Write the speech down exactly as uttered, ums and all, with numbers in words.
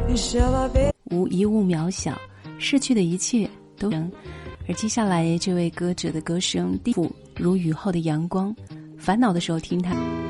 无一物渺小，逝去的一切都能。而接下来这位歌者的歌声低俯如雨后的阳光，烦恼的时候听他。